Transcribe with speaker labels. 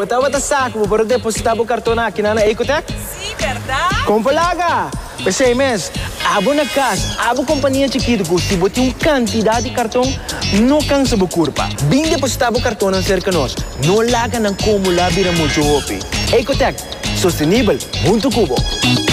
Speaker 1: botava o saco para depositar o cartão aqui na Ecotec?
Speaker 2: Sim, verdade?
Speaker 1: Compalaga! Pensei, mas, abo na casa, abo companhia chiquita, se bote quantidade de cartão, não cansa a curva. Bem depositar o cartão na cerca nós, não laga na como lá vira muito hopi. Ecotec, sustentável, muito cubo.